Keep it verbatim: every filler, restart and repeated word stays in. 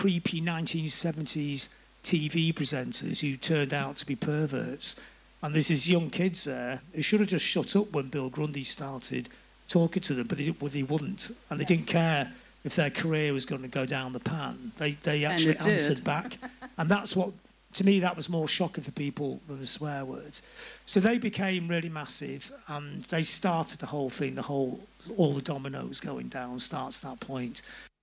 creepy nineteen seventies T V presenters who turned out to be perverts. And there's these young kids there who should have just shut up when Bill Grundy started talking to them, but they, well, they wouldn't. And they yes. didn't care if their career was going to go down the pan. They, they actually answered back. And that's what, to me, that was more shocking for people than the swear words. So they became really massive, and they started the whole thing, the whole, all the dominoes going down starts at that point.